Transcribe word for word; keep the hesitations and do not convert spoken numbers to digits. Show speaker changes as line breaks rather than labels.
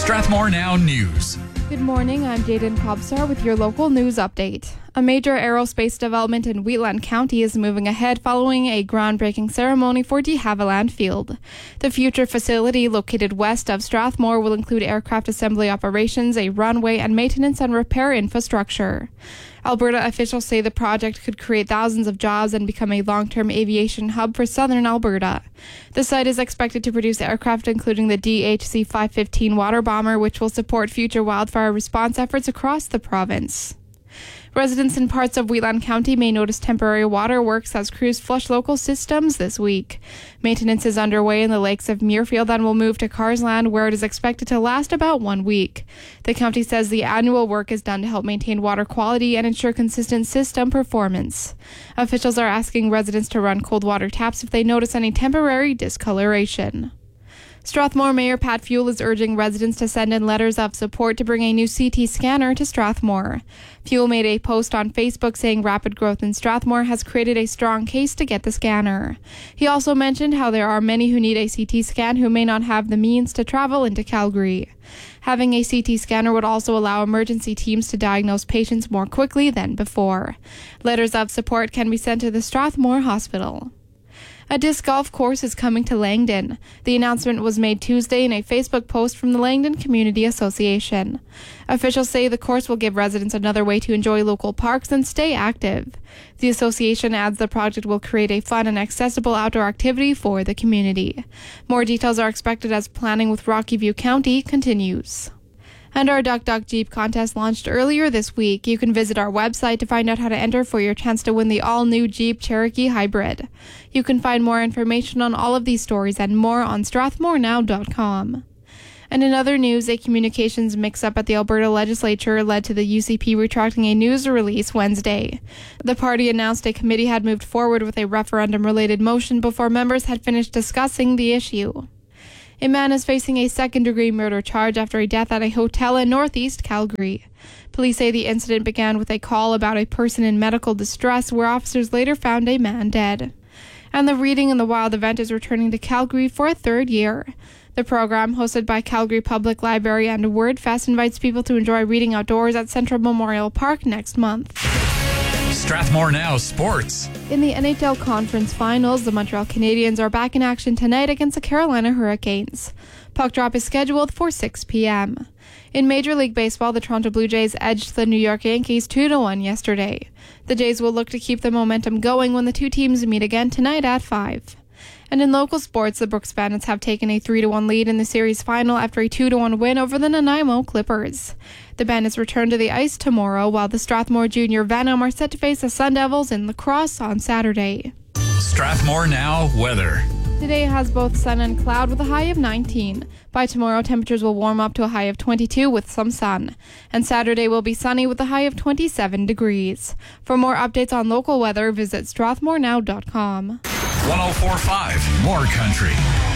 Strathmore Now News.
Good morning, I'm Jaden Cobsar with your local news update. A major aerospace development in Wheatland County is moving ahead following a groundbreaking ceremony for de Havilland Field. The future facility, located west of Strathmore, will include aircraft assembly operations, a runway, and maintenance and repair infrastructure. Alberta officials say the project could create thousands of jobs and become a long-term aviation hub for southern Alberta. The site is expected to produce aircraft including the D H C five fifteen water bomber, which will support future wildfire response efforts across the province. Residents in parts of Wheatland County may notice temporary waterworks as crews flush local systems this week. Maintenance is underway in the lakes of Muirfield and will move to Carsland, where it is expected to last about one week. The county says the annual work is done to help maintain water quality and ensure consistent system performance. Officials are asking residents to run cold water taps if they notice any temporary discoloration. Strathmore Mayor Pat Fuel is urging residents to send in letters of support to bring a new C T scanner to Strathmore. Fuel made a post on Facebook saying rapid growth in Strathmore has created a strong case to get the scanner. He also mentioned how there are many who need a C T scan who may not have the means to travel into Calgary. Having a C T scanner would also allow emergency teams to diagnose patients more quickly than before. Letters of support can be sent to the Strathmore Hospital. A disc golf course is coming to Langdon. The announcement was made Tuesday in a Facebook post from the Langdon Community Association. Officials say the course will give residents another way to enjoy local parks and stay active. The association adds the project will create a fun and accessible outdoor activity for the community. More details are expected as planning with Rocky View County continues. And our Duck Duck Jeep contest launched earlier this week. You can visit our website to find out how to enter for your chance to win the all-new Jeep Cherokee Hybrid. You can find more information on all of these stories and more on strathmore now dot com. And in other news, a communications mix-up at the Alberta Legislature led to the U C P retracting a news release Wednesday. The party announced a committee had moved forward with a referendum-related motion before members had finished discussing the issue. A man is facing a second-degree murder charge after a death at a hotel in northeast Calgary. Police say the incident began with a call about a person in medical distress, where officers later found a man dead. And the Reading in the Wild event is returning to Calgary for a third year. The program, hosted by Calgary Public Library and WordFest, invites people to enjoy reading outdoors at Central Memorial Park next month.
Strathmore Now Sports.
In the N H L Conference Finals, the Montreal Canadiens are back in action tonight against the Carolina Hurricanes. Puck drop is scheduled for six p.m. In Major League Baseball, the Toronto Blue Jays edged the New York Yankees two to one yesterday. The Jays will look to keep the momentum going when the two teams meet again tonight at five. And in local sports, the Brooks Bandits have taken a three to one lead in the series final after a two to one win over the Nanaimo Clippers. The Bandits return to the ice tomorrow, while the Strathmore Junior Venom are set to face the Sun Devils in lacrosse on Saturday.
Strathmore Now weather.
Today has both sun and cloud with a high of nineteen. By tomorrow, temperatures will warm up to a high of twenty-two with some sun. And Saturday will be sunny with a high of twenty-seven degrees. For more updates on local weather, visit strathmore now dot com.
one oh four point five More Country.